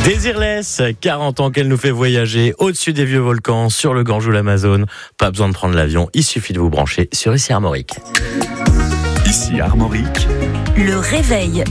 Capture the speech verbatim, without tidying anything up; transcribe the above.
Désirless, quarante ans qu'elle nous fait voyager au-dessus des vieux volcans, sur le Gange ou l'Amazone. Pas besoin de prendre l'avion, il suffit de vous brancher sur Ici Armorique. Ici Armorique, le réveil.